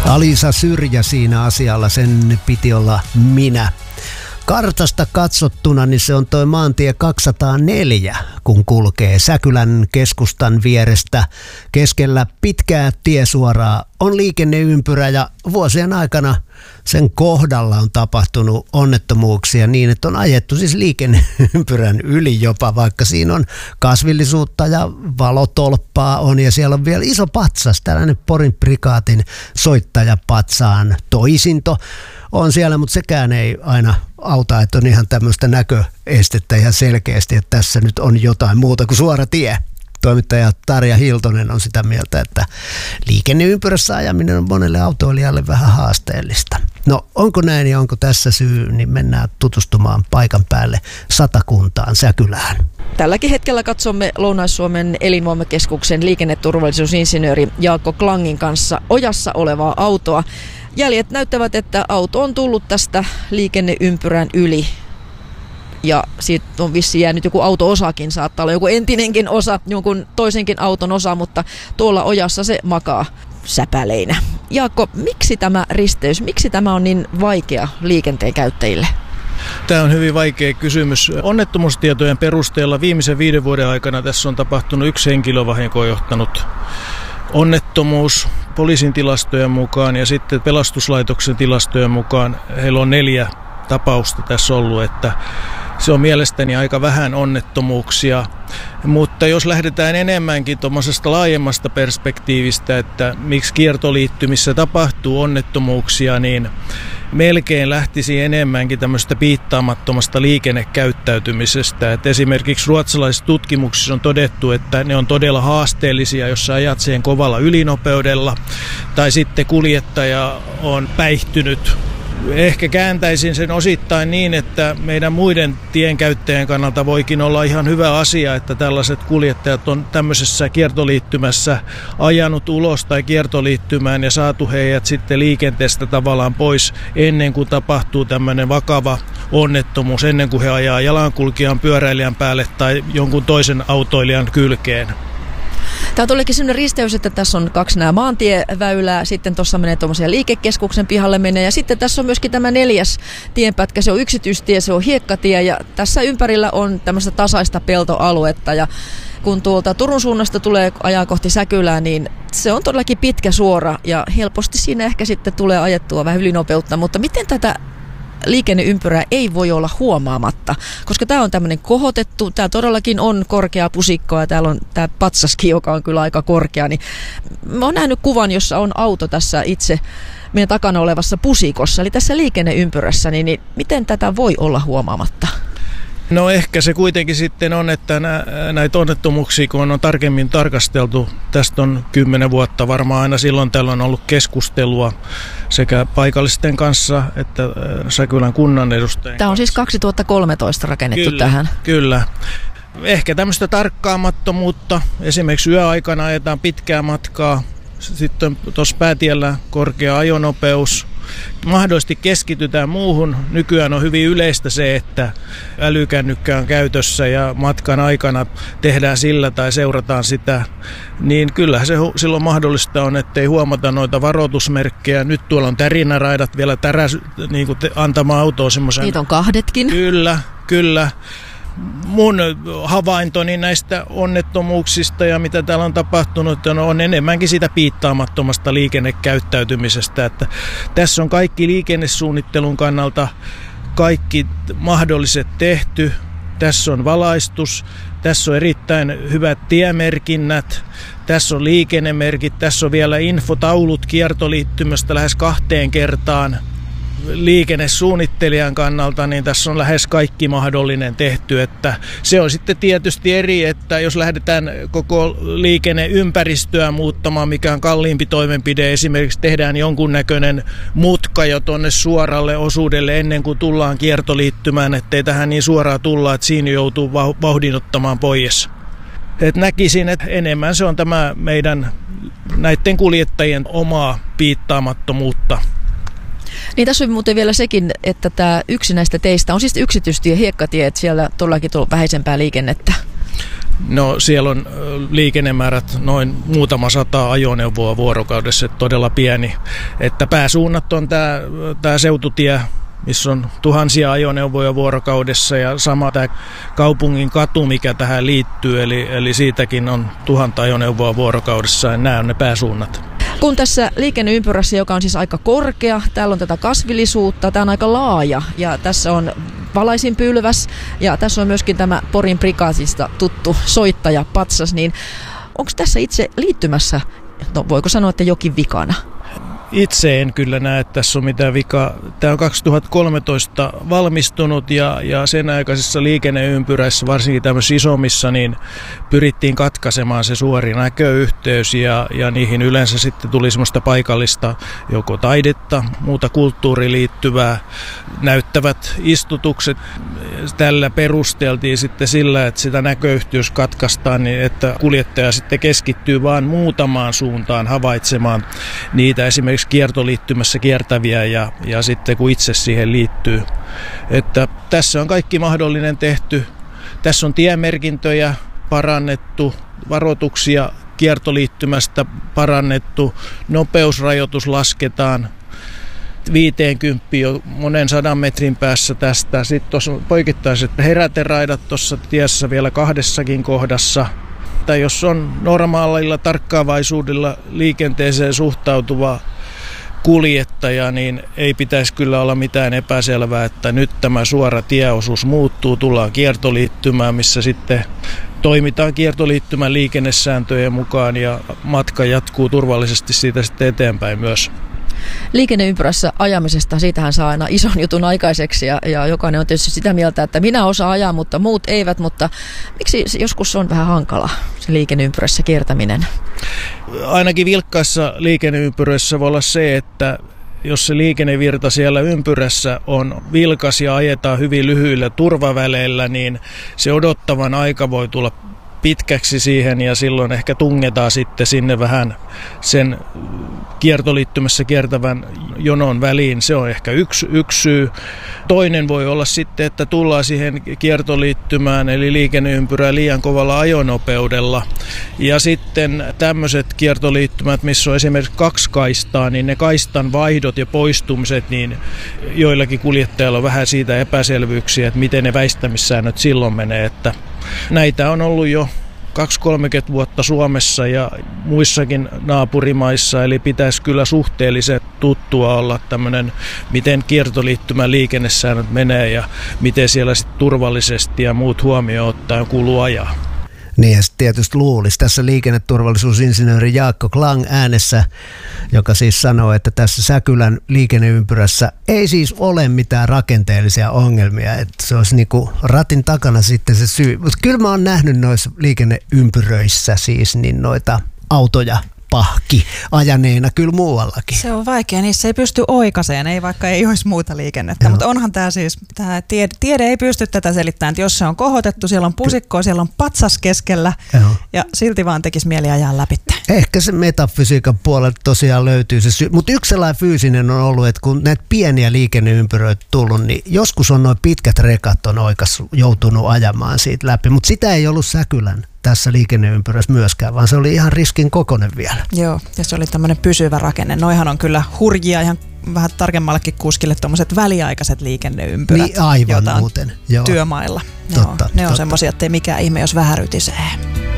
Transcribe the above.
Alisa Syrjä siinä asialla, sen piti olla minä. Kartasta katsottuna niin se on toi maantie 204, kun kulkee Säkylän keskustan vierestä keskellä pitkää tiesuoraa. On liikenneympyrä ja vuosien aikana sen kohdalla on tapahtunut onnettomuuksia niin, että on ajettu siis liikenneympyrän yli jopa, vaikka siinä on kasvillisuutta ja valotolppaa on ja siellä on vielä iso patsas, tällainen Porin prikaatin soittajapatsaan toisinto on siellä, mutta sekään ei aina auta, että on ihan tämmöistä näköestettä ihan selkeästi, että tässä nyt on jotain muuta kuin suora tie. Toimittaja Tarja Hiltonen on sitä mieltä, että liikenneympyrässä ajaminen on monelle autoilijalle vähän haasteellista. No onko näin ja onko tässä syy, niin mennään tutustumaan paikan päälle Satakuntaan Säkylään. Tälläkin hetkellä katsomme Lounais-Suomen elinvoimakeskuksen liikenneturvallisuusinsinööri Jaakko Klangin kanssa ojassa olevaa autoa. Jäljet näyttävät, että auto on tullut tästä liikenneympyrän yli. Ja siitä on vissiin jäänyt joku auto-osakin, saattaa olla joku entinenkin osa, jonkun toisenkin auton osa, mutta tuolla ojassa se makaa säpäleinä. Jaakko, miksi tämä risteys, miksi tämä on niin vaikea liikenteen käyttäjille? Tämä on hyvin vaikea kysymys. Onnettomuustietojen perusteella viimeisen 5 vuoden aikana tässä on tapahtunut 1 henkilövahinkoon johtanut onnettomuus poliisin tilastojen mukaan ja sitten pelastuslaitoksen tilastojen mukaan heillä on 4 tapausta tässä ollut, että se on mielestäni aika vähän onnettomuuksia, mutta jos lähdetään enemmänkin tuommoisesta laajemmasta perspektiivistä, että miksi kiertoliittymissä tapahtuu onnettomuuksia, niin melkein lähtisi enemmänkin tämmöistä piittaamattomasta liikennekäyttäytymisestä. Et esimerkiksi ruotsalaisissa tutkimuksissa on todettu, että ne on todella haasteellisia, jos sä ajat siihen kovalla ylinopeudella tai sitten kuljettaja on päihtynyt. Ehkä kääntäisin sen osittain niin, että meidän muiden tienkäyttäjien kannalta voikin olla ihan hyvä asia, että tällaiset kuljettajat on tämmöisessä kiertoliittymässä ajanut ulos tai kiertoliittymään ja saatu heidät sitten liikenteestä tavallaan pois ennen kuin tapahtuu tämmöinen vakava onnettomuus, ennen kuin he ajaa jalankulkijan, pyöräilijän päälle tai jonkun toisen autoilijan kylkeen. Tämä on todellakin sellainen risteys, että tässä on 2 nämä maantieväylää, sitten tuossa menee tuommoisia liikekeskuksen pihalle menee ja sitten tässä on myöskin tämä 4. tienpätkä, se on yksityistie, se on hiekkatie ja tässä ympärillä on tämmöistä tasaista peltoaluetta ja kun tuolta Turun suunnasta tulee ajaa kohti Säkylää, niin se on todellakin pitkä suora ja helposti siinä ehkä sitten tulee ajettua vähän ylinopeutta, mutta miten tätä liikenneympyrää ei voi olla huomaamatta, koska tämä on tämmöinen kohotettu, tämä todellakin on korkea pusikko ja täällä on tämä patsaskin, joka on kyllä aika korkea, niin mä oon nähnyt kuvan, jossa on auto tässä itse meidän takana olevassa pusikossa, eli tässä liikenneympyrässä, niin miten tätä voi olla huomaamatta? No ehkä se kuitenkin sitten on, että näitä onnettomuuksia, kun on tarkemmin tarkasteltu, tästä on 10 vuotta varmaan aina silloin tällä on ollut keskustelua sekä paikallisten kanssa että Säkylän kunnan edustajien Tämä on siis 2013 rakennettu kyllä, tähän. Kyllä. Ehkä tämmöistä tarkkaamattomuutta. Esimerkiksi yöaikana ajetaan pitkää matkaa. Sitten tuossa päätiellä korkea ajonopeus. Mahdollisesti keskitytään muuhun. Nykyään on hyvin yleistä se, että älykännykkä on käytössä ja matkan aikana tehdään sillä tai seurataan sitä. Niin kyllähän se silloin mahdollista on, ettei huomata noita varoitusmerkkejä. Nyt tuolla on tärinäraidat vielä niin antamaan autoa semmoisen. Niitä on 2. Kyllä. Mun havaintoni näistä onnettomuuksista ja mitä täällä on tapahtunut on enemmänkin sitä piittaamattomasta liikennekäyttäytymisestä. Että tässä on kaikki liikennesuunnittelun kannalta kaikki mahdolliset tehty. Tässä on valaistus, tässä on erittäin hyvät tiemerkinnät, tässä on liikennemerkit, tässä on vielä infotaulut kiertoliittymästä lähes 2 kertaan. Liikennesuunnittelijan kannalta, niin tässä on lähes kaikki mahdollinen tehty, että se on sitten tietysti eri, että jos lähdetään koko liikenneympäristöä muuttamaan, mikä on kalliimpi toimenpide, esimerkiksi tehdään jonkunnäköinen mutka jo tuonne suoralle osuudelle ennen kuin tullaan kiertoliittymään, ettei tähän niin suoraan tulla, että siinä joutuu vauhdinottamaan pois. Et näkisin, että enemmän se on tämä meidän näiden kuljettajien omaa piittaamattomuutta. Niin tässä on muuten vielä sekin, että tämä yksi näistä teistä on siis yksityistie, hiekkatie, että siellä todellakin on vähäisempää liikennettä. No siellä on liikennemäärät noin muutama 100 ajoneuvoa vuorokaudessa, todella pieni. Että pääsuunnat on tämä seututie, missä on tuhansia ajoneuvoja vuorokaudessa ja sama tämä kaupungin katu, mikä tähän liittyy, eli siitäkin on 1000 ajoneuvoa vuorokaudessa ja nämä on ne pääsuunnat. Kun tässä liikenneympyrässä, joka on siis aika korkea, täällä on tätä kasvillisuutta, tämä on aika laaja ja tässä on valaisinpylväs ja tässä on myöskin tämä Porin prikaatista tuttu soittaja patsas, niin onko tässä itse liittymässä, no voiko sanoa, että jokin vikana? Itse en kyllä näe, että tässä on mitään vikaa. Tämä on 2013 valmistunut ja sen aikaisessa liikenneympyräissä, varsinkin tämmöisissä isommissa, niin pyrittiin katkaisemaan se suori näköyhteys ja niihin yleensä sitten tuli semmoista paikallista joko taidetta, muuta kulttuuriin liittyvää, näyttävät istutukset. Tällä perusteltiin sitten sillä, että sitä näköyhteys katkaistaan, niin että kuljettaja sitten keskittyy vaan muutamaan suuntaan havaitsemaan niitä esimerkiksi kiertoliittymässä kiertäviä ja sitten kun itse siihen liittyy. Että tässä on kaikki mahdollinen tehty. Tässä on tiemerkintöjä parannettu, varoituksia kiertoliittymästä parannettu, nopeusrajoitus lasketaan 50 jo monen 100 metrin päässä tästä. Sitten tuossa on poikittaiset heräteraidat tuossa tiessä vielä 2 kohdassa. Tai jos on normaalilla tarkkaavaisuudella liikenteeseen suhtautuva kuljettaja, niin ei pitäisi kyllä olla mitään epäselvää, että nyt tämä suora tieosuus muuttuu, tullaan kiertoliittymään, missä sitten toimitaan kiertoliittymän liikennesääntöjen mukaan ja matka jatkuu turvallisesti siitä sitten eteenpäin myös. Liikenneympyrässä ajamisesta, siitähän saa aina ison jutun aikaiseksi ja jokainen on tietysti sitä mieltä, että minä osaan ajaa, mutta muut eivät, mutta miksi joskus on vähän hankala se liikenneympyrässä kiertäminen? Ainakin vilkkaissa liikenneympyröissä voi olla se, että jos se liikennevirta siellä ympyrässä on vilkas ja ajetaan hyvin lyhyillä turvaväleillä, niin se odottavan aika voi tulla pitkäksi siihen ja silloin ehkä tungetaan sitten sinne vähän sen kiertoliittymässä kiertävän jonon väliin. Se on ehkä yksi syy. Toinen voi olla sitten, että tullaan siihen kiertoliittymään eli liikenneympyrään liian kovalla ajonopeudella. Ja sitten tämmöiset kiertoliittymät, missä on esimerkiksi 2 kaistaa, niin ne kaistan vaihdot ja poistumiset, niin joillakin kuljettajilla on vähän siitä epäselvyyksiä, että miten ne väistämissäännöt silloin menee. Että näitä on ollut jo 20-30 vuotta Suomessa ja muissakin naapurimaissa, eli pitäisi kyllä suhteellisen tuttua olla tämmöinen, miten kiertoliittymän liikennesäännöt menee ja miten siellä sitten turvallisesti ja muut huomioon ottaen kuuluu ajaa. Niin ja tietysti luulisi tässä liikenneturvallisuusinsinööri Jaakko Klang äänessä, joka siis sanoo, että tässä Säkylän liikenneympyrässä ei siis ole mitään rakenteellisia ongelmia, että se olisi niinku ratin takana sitten se syy. Mutta kyllä mä oon nähnyt noissa liikenneympyröissä siis niin noita autoja pahki ajaneena kyllä muuallakin. Se on vaikea, niissä ei pysty oikaiseen, ei vaikka ei olisi muuta liikennettä, mutta onhan tämä siis, tiede ei pysty tätä selittämään, että jos se on kohotettu, siellä on pusikkoa, siellä on patsas keskellä ja silti vaan tekisi mieli ajaa läpi. Ehkä se metafysiikan puolelta tosiaan löytyy se syy, mutta yksi sellainen fyysinen on ollut, että kun näitä pieniä liikenneympyröitä tullut, niin joskus on noin pitkät rekat on joutunut ajamaan siitä läpi, mutta sitä ei ollut Säkylän tässä liikenneympyrässä myöskään, vaan se oli ihan riskin kokoinen vielä. Joo, ja se oli tämmöinen pysyvä rakenne. Noihan on kyllä hurjia ihan vähän tarkemmallekin kuskille tuommoiset väliaikaiset liikenneympyrät, niin, aivan muuten. Työmailla. Totta, ne on semmoisia, ettei mikään ihme, jos vähän rytisee.